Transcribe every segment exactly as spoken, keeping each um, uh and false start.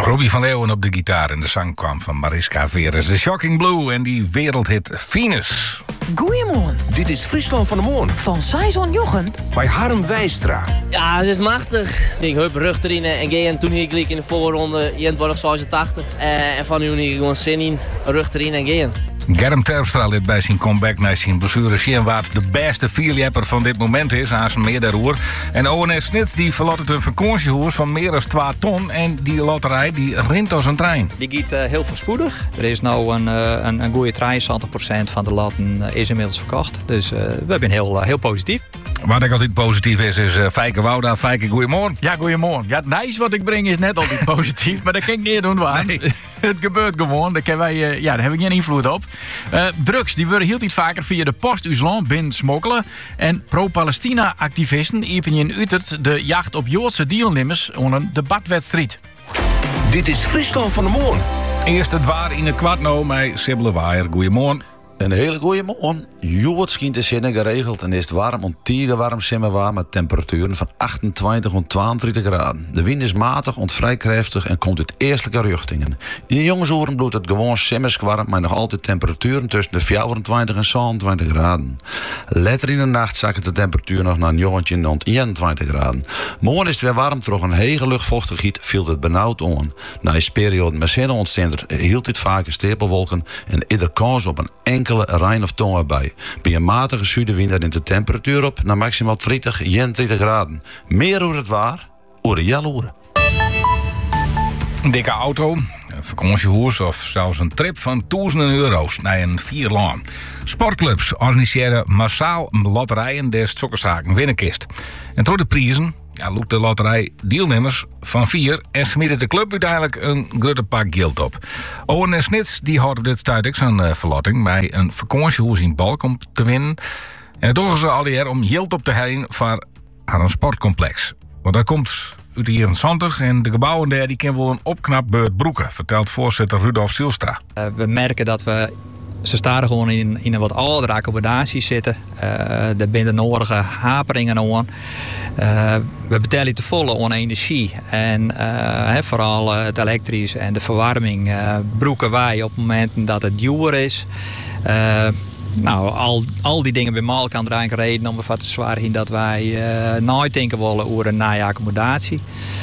Robbie van Leeuwen op de gitaar en de zang kwam van Mariska Veres. De Shocking Blue en die wereldhit Venus. Goeiemorgen. Dit is Friesland van de Moorn. Van Saison Jochen. Bij Harm Wijstra. Ja, het is machtig. Ik heb rug erin en geen. Toen ik in de voorronde Jentborg zesentachtig. Uh, en van nu heb ik gewoon zin in. Rug erin en geen. Germ Terpstra liet bij zijn comeback naar zijn blessure zien wat de beste vierjepper van dit moment is, aan zijn meerderroer. En O N S Snits die verlot het een vakantiehoers van meer dan twee ton en die lotterij die rint als een trein. Die gaat uh, heel voorspoedig. Er is nu een, uh, een, een goede drieënzestig procent van de loten uh, is inmiddels verkocht. Dus uh, we zijn heel, uh, heel positief. Wat ik altijd positief is, is uh, Fijke Wouda. Fijke, goeiemorgen. Ja, goeiemorgen. Ja, het nice wat ik breng is net altijd positief, maar dat kan ik niet doen waar. Nee. Het gebeurt gewoon, daar, kunnen wij, uh, ja, daar heb ik geen invloed op. Uh, drugs die worden heel iets vaker via de post uit land binnen smokkelen. En pro-Palestina-activisten iepen in Utrecht de jacht op Joodse deelnemers onder een debatwedstrijd. Dit is Friesland van de Moorn. Eerst het waar in het kwart nou met Sibylle Waaier. Goeiemorgen. Een hele goeie morgen. Jood schijnt de zinnen geregeld en is het warm, ontiege warm simmerwaar met temperaturen van achtentwintig tot tweeëntwintig graden. De wind is matig, ont vrij krachtig en komt uit eerstelijke richtingen. In de jongensoren bloedt het gewoon simmers warm, maar nog altijd temperaturen tussen de vierentwintig en zevenentwintig graden. Later in de nacht zakt de temperatuur nog naar een jongetje tot eenentwintig graden. Morgen is het weer warm, door een hege luchtvochtigheid viel het benauwd aan. Na een periode met zinnen ontstond er hield dit vaker stapelwolken en ieder kans op een enkele rein of tongen bij. Bij een matige zuidenwind in de temperatuur op naar maximaal dertig, eenentwintig graden. Meer hoe het waar, oren jaloeren. Een dikke auto, een vakantiehoers of zelfs een trip van duizenden euro's naar een vierlaan. Sportclubs organiseren massaal lotterijen des zokkerzaken winnenkist. En door de prijzen ja, loopt de loterij deelnemers van vier en smiedt de club uiteindelijk een grote pak geld op. O N S Snits die houden dit stuiteks aan uh, verlotting bij een vakantiehoers in Balk om te winnen. En het doen ze alweer om geld op te halen voor aan een sportcomplex. Want dat komt uit de jaren zeventig en de gebouwen daar die kennen wel een opknapbeurt broeken, vertelt voorzitter Rudolf Zielstra. Uh, we merken dat we Ze staan gewoon in, in een wat oudere accommodaties zitten. Uh, er zijn de nodige haperingen aan. Uh, we betalen te volle aan energie. En uh, he, vooral uh, het elektrisch en de verwarming uh, broeken wij op momenten dat het duur is. Uh, nou, al, al die dingen bij mij kan er eigenlijk reden om ervoor te zorgen dat wij uh, nadenken willen over een nieuwe accommodatie.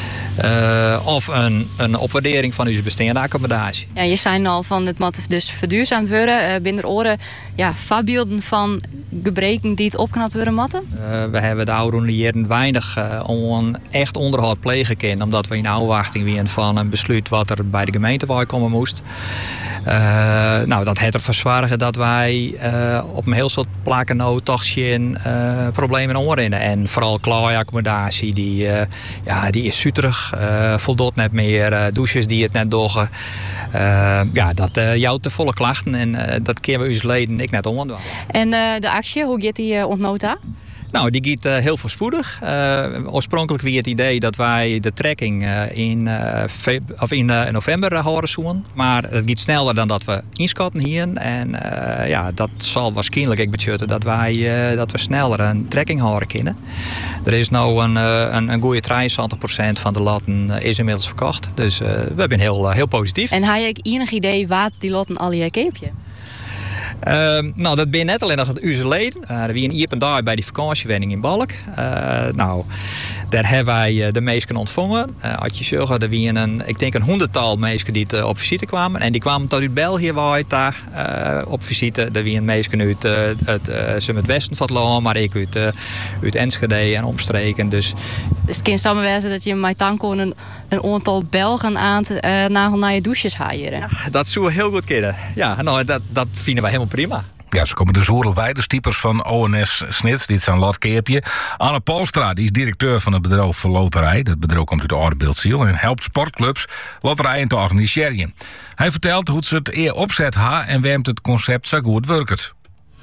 Uh, of een, een opwaardering van onze bestaande accommodatie. Ja, je zei al van het moet dus verduurzaamd worden. Uh, binnen oren ja, voorbeelden van gebreken die het opknapt worden moeten. Uh, we hebben de oude jaren weinig uh, on echt onderhoud plegen kunnen, omdat we in afwachting waren van een besluit wat er bij de gemeente komen moest. Uh, nou, dat heeft ervoor zorgen dat wij uh, op een heel soort plakken nou toch geen uh, problemen onderrennen. En vooral klaaraccommodatie, die, uh, ja, die is zuterig, uh, voldoet net meer, uh, douches die het net doggen. Uh, ja, dat uh, jouwt te volle klachten en uh, dat kunnen we ons leden ik net omwandelen. En uh, de actie, hoe gaat die uh, ontnota? Nou, die gaat uh, heel voorspoedig. Uh, oorspronkelijk was het idee dat wij de trekking uh, in, uh, fe- of in uh, november uh, houden zoeken. Maar het gaat sneller dan dat we inschatten hier. En uh, ja, dat zal waarschijnlijk ik betutten dat wij uh, dat we sneller een trekking houden kunnen. Er is nu een, uh, een, een goede drieënzestig procent van de loten uh, is inmiddels verkocht. Dus uh, we zijn heel, uh, heel positief. En heb je enig idee wat die loten al je keepje? Uh, nou, dat ben net alleen nog het uur leden. Uh, er wie een iep en daar bij die vakantiewenning in Balk. Uh, nou, daar hebben wij de meesten ontvangen. Uh, had je zeggen, er wie een, ik denk een honderdtal meesten die uh, op visite kwamen. En die kwamen tot uit België waar daar uh, op visite. Er wie een meesten uit uh, het, uh, ze het westen van het land, maar ik uit, uh, uit Enschede en omstreken. Dus, dus het kan samenwijzen dat je met Tanko een, een aantal Belgen aan te, uh, naar, naar je douches haaien. Ja, dat zou we heel goed kunnen. Ja, nou, dat, dat vinden wij helemaal prima. Ja, ze komen de Zorelweide stiepers van O N S Snits. Dit is een lotkeepje. Anne Polstra, die is directeur van het bedrijf voor loterij. Dat bedrijf komt uit de Oorbeeldziel en helpt sportclubs loterijen te organiseren. Hij vertelt hoe ze het eer opzet ha en waarom het concept zo goed werkt.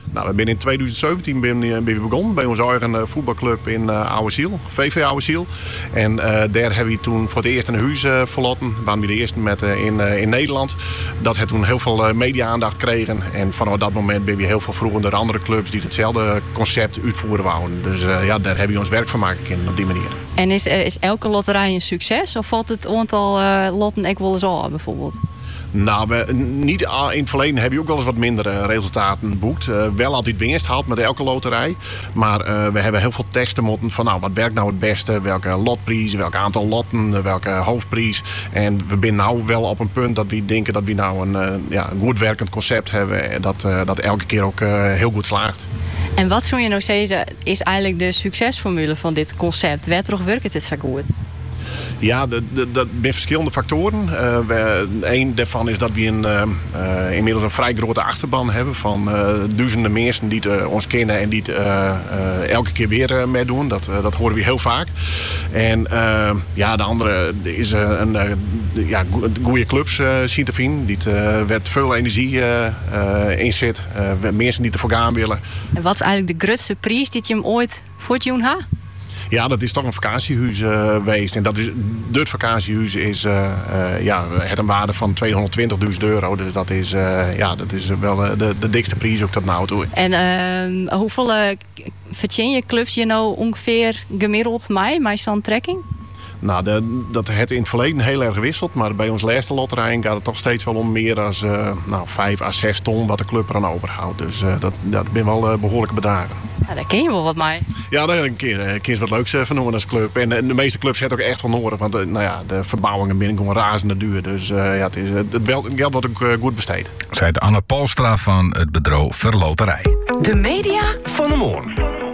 Nou, we zijn in twintig zeventien ben, ben we begonnen bij onze eigen uh, voetbalclub in uh, Ouweziel, V V Ouweziel. En uh, daar hebben we toen voor het eerst een huis uh, verlaten. We waren we de eerste met, uh, in, uh, in Nederland. Dat heeft toen heel veel uh, media-aandacht gekregen. En vanaf dat moment ben we heel veel vroeger door andere clubs die hetzelfde concept uitvoeren wouden. Dus uh, ja, daar hebben we ons werk van maken kunnen op die manier. En is, uh, is elke loterij een succes? Of valt het aantal uh, lotten ook wel eens aan, bijvoorbeeld? Nou, we, niet, in het verleden heb je ook wel eens wat minder resultaten geboekt. Uh, wel altijd winst haalt met elke loterij. Maar uh, we hebben heel veel teksten moeten van nou, wat werkt nou het beste? Welke lotprijs, welk aantal lotten, welke hoofdprijs. En we zijn nou wel op een punt dat we denken dat we nou een, uh, ja, een goed werkend concept hebben. Dat, uh, dat elke keer ook uh, heel goed slaagt. En wat zou je nou zeggen is eigenlijk de succesformule van dit concept? Waar toch werkt het zo goed? Ja, dat zijn verschillende factoren. Uh, we, een daarvan is dat we een, uh, uh, inmiddels een vrij grote achterban hebben van uh, duizenden mensen die uh, ons kennen en die het uh, uh, elke keer weer uh, meedoen. Dat, uh, dat horen we heel vaak. En uh, ja, de andere is uh, een uh, ja, goede clubs uh, zien te vinden. Die uh, werd veel energie uh, uh, in zit. Uh, mensen die ervoor gaan willen. En wat is eigenlijk de grootste prijs die je hem ooit voor het doen had? Ja, dat is toch een vakantiehuis uh, geweest. En dat is, dit vakantiehuis is, uh, uh, ja, het een waarde van tweehonderdtwintigduizend euro. Dus dat is, uh, ja, dat is wel uh, de, de dikste prijs ook tot nu toe. En uh, hoeveel uh, verdien je clubs je nou ongeveer gemiddeld mee, met zo'n trekking? Nou, de, dat heeft in het verleden heel erg gewisseld. Maar bij ons laatste loterij gaat het toch steeds wel om meer dan uh, nou, vijf à zes ton wat de club eraan overhoudt. Dus uh, dat, dat zijn wel uh, behoorlijke bedragen. Ja, daar ken je wel wat mee. Ja, daar een keer, een keer wat leuks uh, van noemen als club. En, en de meeste clubs zetten ook echt van nodig. Want uh, nou ja, de verbouwingen binnen gewoon razende duur. Dus uh, ja, het, is, het geld wordt ook uh, goed besteed. Zei Anne Polstra van het bedrijf Verloterij. De media Van de Moorn.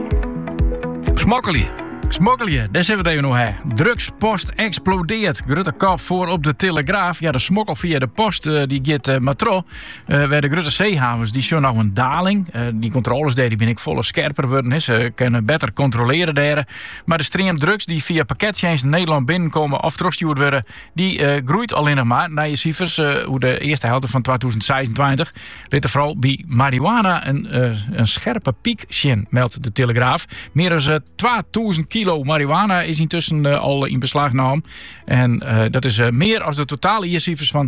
Smokkelie. Smokkelje, daar zitten we het even nog hè. Drugspost explodeert. Grote kop voor op de Telegraaf. Ja, de smokkel via de post uh, die gaat uh, matro. Uh, bij de grote zeehavens die zien nou een daling. Uh, die controles daar die ben ik volle scherper worden. He. Ze kunnen beter controleren daar. Maar de stream drugs die via pakketjes in Nederland binnenkomen of teruggestuurd worden, die uh, groeit alleen nog maar. Naar je cijfers, uh, hoe de eerste helft van twintig zesentwintig liet er vooral bij marihuana een, uh, een scherpe piek zien, meldt de Telegraaf. Meer dan uh, tweeduizend kilo marihuana is intussen uh, al in beslag genomen. En uh, dat is uh, meer dan de totale cijfers van